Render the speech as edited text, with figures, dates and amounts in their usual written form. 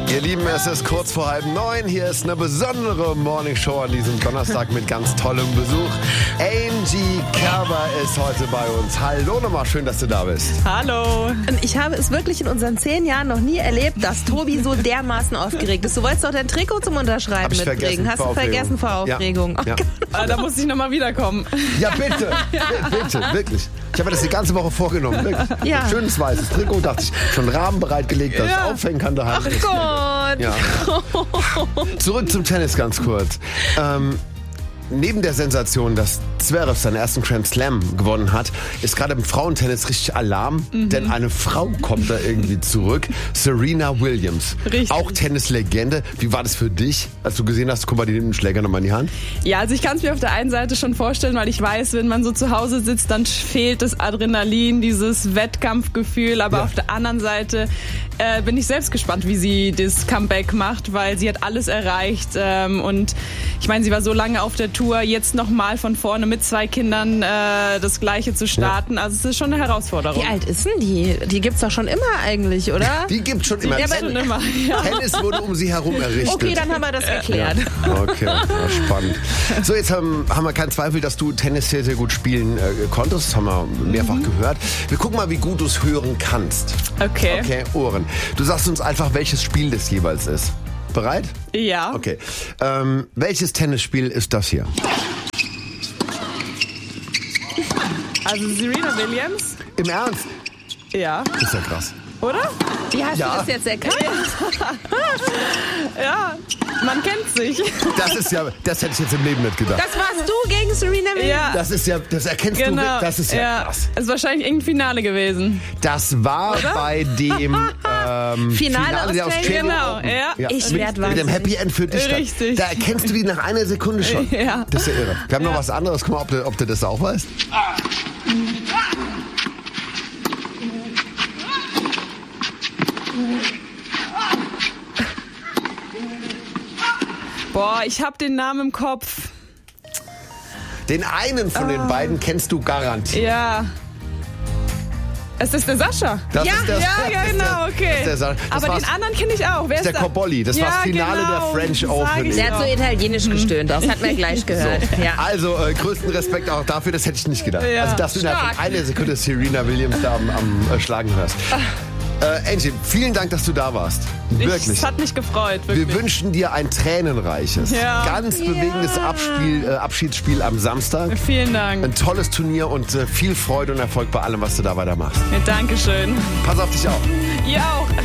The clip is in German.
Ihr Lieben, es ist kurz vor 8:30. Hier ist eine besondere Morningshow an diesem Donnerstag mit ganz tollem Besuch. Angie Kerber ist heute bei uns. Hallo nochmal, schön, dass du da bist. Hallo. Und ich habe es wirklich in unseren 10 Jahren noch nie erlebt, dass Tobi so dermaßen aufgeregt ist. Du wolltest doch dein Trikot zum Unterschreiben mitbringen. Hast du vergessen vor Aufregung? Ja. Da muss ich nochmal wiederkommen. Ja, bitte. Bitte, wirklich. Ich habe mir das die ganze Woche vorgenommen. Wirklich. Ja. Schönes weißes Trikot, dachte ich. Schon Rahmen bereitgelegt, dass ich aufhängen kann daheim. Ach Gott. Ja. Zurück zum Tennis ganz kurz. Neben der Sensation, dass Zverev seinen ersten Grand Slam gewonnen hat, ist gerade im Frauentennis richtig Alarm, denn eine Frau kommt da irgendwie zurück. Serena Williams. Richtig. Auch Tennislegende. Wie war das für dich, als du gesehen hast, guck mal, die nimmt den Schläger nochmal in die Hand? Ja, also ich kann es mir auf der einen Seite schon vorstellen, weil ich weiß, wenn man so zu Hause sitzt, dann fehlt das Adrenalin, dieses Wettkampfgefühl. Aber auf der anderen Seite bin ich selbst gespannt, wie sie das Comeback macht, weil sie hat alles erreicht. Und ich meine, sie war so lange auf der Tour, jetzt nochmal von vorne mit 2 Kindern das Gleiche zu starten. Ja. Also es ist schon eine Herausforderung. Wie alt ist denn die? Die gibt's doch schon immer eigentlich, oder? Die gibt's schon immer. Ja, schon immer. Ja. Tennis wurde um sie herum errichtet. Okay, dann haben wir das erklärt. Ja. Okay, ja, spannend. So, jetzt haben wir keinen Zweifel, dass du Tennis sehr, sehr gut spielen konntest. Das haben wir mehrfach gehört. Wir gucken mal, wie gut du es hören kannst. Okay. Okay, Ohren. Du sagst uns einfach, welches Spiel das jeweils ist. Bereit? Ja. Okay. Welches Tennisspiel ist das hier? Also Serena Williams? Im Ernst? Ja. Das ist ja krass. Oder? Wie hast du das jetzt erkannt? Ja, man kennt sich. Das hätte ich jetzt im Leben nicht gedacht. Das warst du gegen Serena Williams? Ja. Das erkennst du, das ist ja krass. Es ist wahrscheinlich irgendein Finale gewesen. Das war bei dem Finale der Australian Genau, Open. ja. Ich werd Mit dem wahnsinnig. Happy End für dich. Richtig. Da erkennst du die nach einer Sekunde schon. Ja. Das ist ja irre. Wir haben noch was anderes. Guck mal, ob du das auch weißt. Boah, ich hab den Namen im Kopf. Den einen von den beiden kennst du garantiert. Ja. Es ist der Sascha. Das ist der, genau, okay. Das Aber den anderen kenne ich auch. Wer ist der das? Cobolli. Das war das Finale der French Open. Der hat so italienisch gestöhnt, das hat man gleich gehört. So. Ja. Also größten Respekt auch dafür, das hätte ich nicht gedacht. Ja. Also dass du innerhalb von einer Sekunde Serena Williams da am Schlagen hörst. Angie, vielen Dank, dass du da warst. Wirklich. Es hat mich gefreut, wirklich. Wir wünschen dir ein tränenreiches, ganz bewegendes Abschiedsspiel am Samstag. Vielen Dank. Ein tolles Turnier und viel Freude und Erfolg bei allem, was du da weitermachst. Ja, Dankeschön. Pass auf dich auf. Ihr auch.